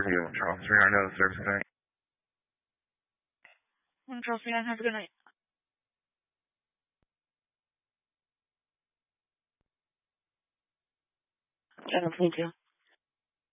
you, Charles 300 service today. Charles 39, have a good night. Thank you.